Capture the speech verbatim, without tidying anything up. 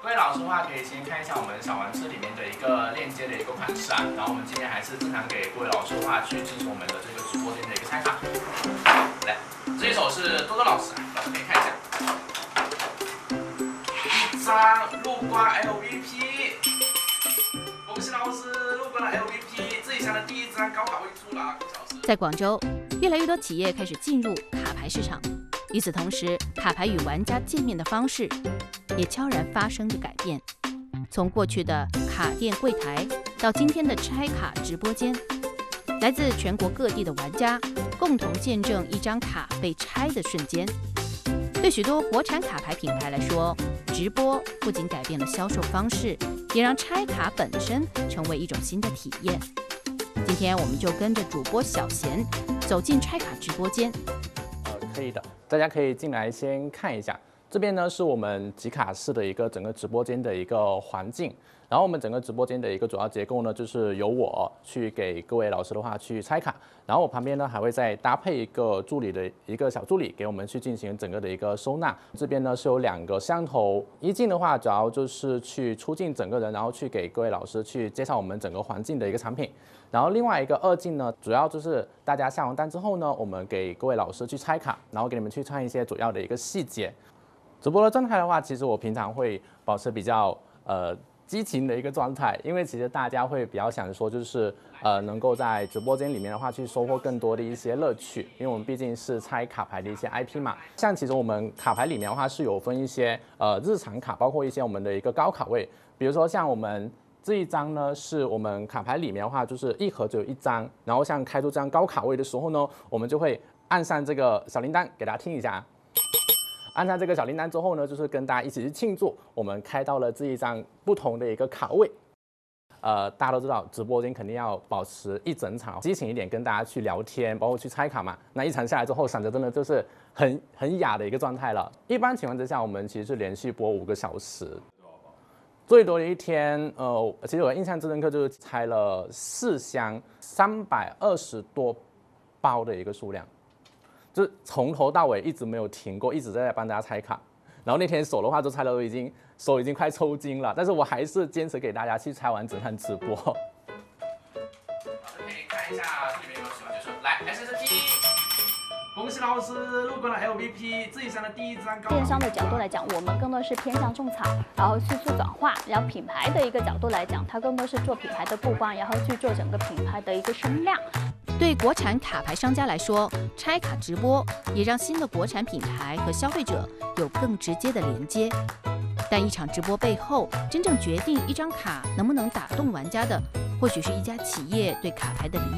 位老师的话，可以先看一下我们小玩车里面的一个链接的一个款式啊。然后我们今天还是正常给各位老师的话去进行我们的这个直播间的一个拆卡。来，这一手是多多老师，老师可以看一下，一张陆瓜 L V P， 恭喜老师陆瓜的 L V P， 自己想的第一张高卡位出了，恭喜老师。 在广州，越来越多企业开始进入卡牌市场。与此同时，卡牌与玩家见面的方式也悄然发生着改变。从过去的卡店柜台到今天的拆卡直播间，来自全国各地的玩家共同见证一张卡被拆的瞬间。对许多国产卡牌品牌来说，直播不仅改变了销售方式，也让拆卡本身成为一种新的体验。今天我们就跟着主播小贤走进拆卡直播间。 可以的，大家可以进来先看一下。这边呢是我们集卡室的一个整个直播间的一个环境，然后我们整个直播间的一个主要结构呢，就是由我去给各位老师的话去拆卡，然后我旁边呢还会再搭配一个助理的一个小助理，给我们去进行整个的一个收纳。这边呢是有两个摄像头，一进的话主要就是去出镜整个人，然后去给各位老师去介绍我们整个环境的一个产品。然后另外一个二进呢，主要就是大家下完单之后呢，我们给各位老师去拆卡，然后给你们去看一些主要的一个细节。直播的状态的话，其实我平常会保持比较呃激情的一个状态，因为其实大家会比较想说，就是呃能够在直播间里面的话去收获更多的一些乐趣，因为我们毕竟是拆卡牌的一些 I P 嘛。像其实我们卡牌里面的话是有分一些呃日常卡，包括一些我们的一个高卡位，比如说像我们。这一张呢，是我们卡牌里面的话，就是一盒只有一张。然后像开出这张高卡位的时候呢，我们就会按上这个小铃铛，给大家听一下。按上这个小铃铛之后呢，就是跟大家一起去庆祝，我们开到了这一张不同的一个卡位。呃，大家都知道，直播间肯定要保持一整场激情一点，跟大家去聊天，包括去拆卡嘛。那一场下来之后，闪着真的就是很很哑的一个状态了。一般情况之下，我们其实是连续播五个小时。最多的一天，呃，其实我印象最深刻就是拆了四箱三百二十多包的一个数量，就是从头到尾一直没有停过，一直在帮大家拆卡。然后那天手的话，就拆了都已经手已经快抽筋了，但是我还是坚持给大家去拆完整场直播。 老师可以看一下这里面有没有喜欢，就是来 S S P。恭喜老师入关了 L V P， 自己上的第一张高。 电商的角度来讲，我们更多是偏向种草，然后去做转化；然后品牌的一个角度来讲，它更多是做品牌的曝光，然后去做整个品牌的一个声量。 对国产卡牌商家来说，拆卡直播也让新的国产品牌和消费者有更直接的连接。但一场直播背后，真正决定一张卡能不能打动玩家的，或许是一家企业对卡牌的理